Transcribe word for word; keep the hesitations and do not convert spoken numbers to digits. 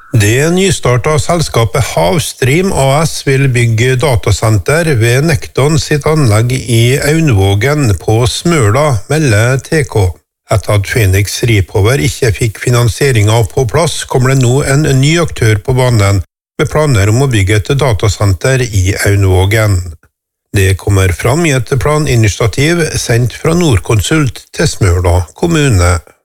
Det nystarta selskapet Havstream A S vil bygge datasenter ved Nekton sitt anlegg i Aunvågen på Smøla, melder T K. Etter at Phoenix Repower ikke fikk finansieringa på plass, kommer det nå en ny aktør på banen, med planer om å bygge et datasenter i Aunvågen. Det kommer fram i et planinitiativ sendt fra Nordkonsult til Smøla kommune.